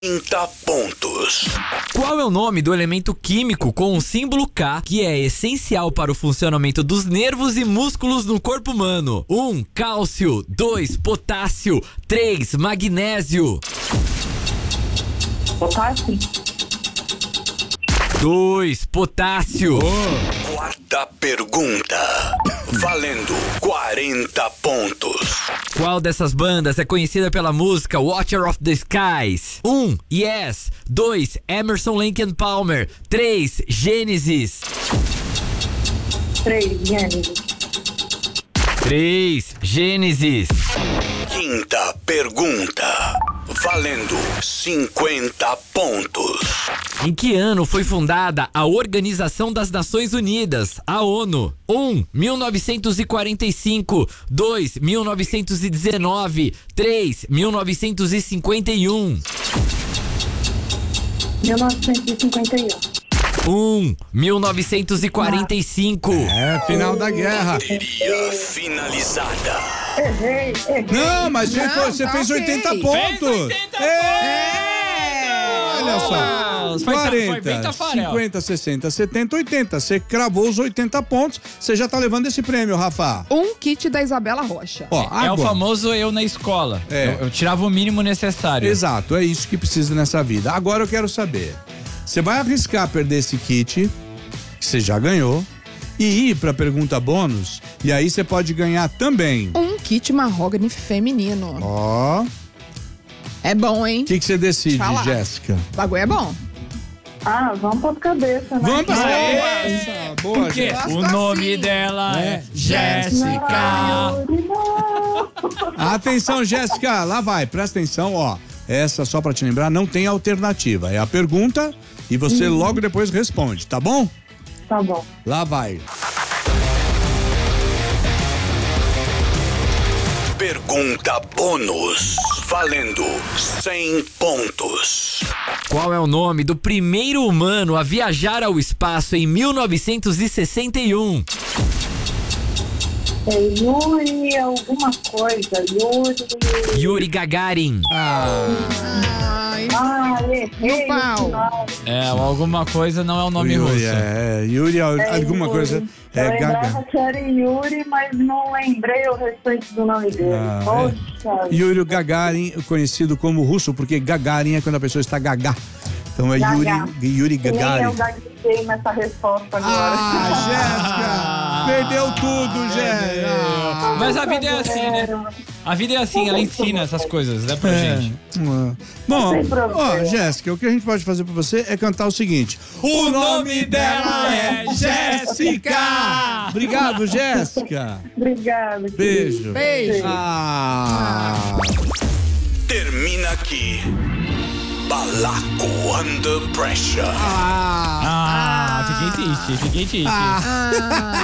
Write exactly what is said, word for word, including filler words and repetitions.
trinta pontos. Qual é o nome do elemento químico com o símbolo K que é essencial para o funcionamento dos nervos e músculos no corpo humano? um. Cálcio. dois. Potássio. três. Magnésio. Potássio? dois. Potássio. Oh. Quarta pergunta. Valendo quarenta pontos. Qual dessas bandas é conhecida pela música Watcher of the Skies? um. Yes. dois. Emerson, Lake and Palmer. três. Gênesis. três. Gênesis. três. Gênesis. Quinta pergunta. Valendo cinquenta pontos. Em que ano foi fundada a Organização das Nações Unidas, a ONU? um. mil novecentos e quarenta e cinco. dois. mil novecentos e dezenove. três. mil novecentos e cinquenta e um. mil novecentos e cinquenta e um. um. mil novecentos e quarenta e cinco. É, final da guerra. Bateria finalizada. Errei, errei. Não, mas você, Não, foi- você tá fez ok. oitenta pontos. oitenta É! Olha só. Foi, quarenta, foi bem Tafarel. cinquenta, sessenta, setenta, oitenta. Você cravou os oitenta pontos. Você já tá levando esse prêmio, Rafa. Um kit da Isabela Rocha. Ó, É o agora- famoso eu na escola. É. Eu, eu tirava o mínimo necessário. Exato, é isso que precisa nessa vida. Agora eu quero saber. Você vai arriscar perder esse kit, que você já ganhou, e ir pra pergunta bônus, e aí você pode ganhar também. Um kit mahogany feminino. Ó, o É bom, hein? que, que você decide, Fala. Jéssica? O bagulho é bom. Ah, vamos pra cabeça, né? Vamos pra Aê! essa. Boa, Porque Jéssica. o Gosto nome assim. dela é É. Jéssica. Atenção, Jéssica, lá vai, presta atenção, ó. Essa, só pra te lembrar, não tem alternativa. É a pergunta e você logo depois responde, tá bom? Tá bom. Lá vai. Pergunta bônus. Valendo cem pontos. Qual é o nome do primeiro humano a viajar ao espaço em mil novecentos e sessenta e um? É Yuri alguma coisa. Yuri... Yuri Gagarin. Ai, Ah, errei. No pau. Não. É, alguma coisa não é o nome Yuri, russo. é, Yuri, É alguma Yuri. coisa. Eu É lembrava Gaga. que era Yuri, mas não lembrei o restante do nome dele. Ah, Poxa. Yuri Gagarin, conhecido como russo, porque Gagarin é quando a pessoa está gagá. Então é Yuri, Gaga. Yuri Que nem Gagarin. eu gaguejei nessa resposta agora. Ah, Jéssica! Perdeu tudo, Jéssica! Mas a vida é assim, né? A vida é assim, ela ensina essas coisas, né, pra É. gente. Ah. Bom, Sem problema. ó, Jéssica, o que a gente pode fazer pra você é cantar o seguinte: o nome dela é Jéssica! Obrigado, Jéssica! Obrigada. Beijo. beijo. Ah! Termina aqui. Balaco Under Pressure. Ah! Ah, fiquei triste, fiquei triste. Ah.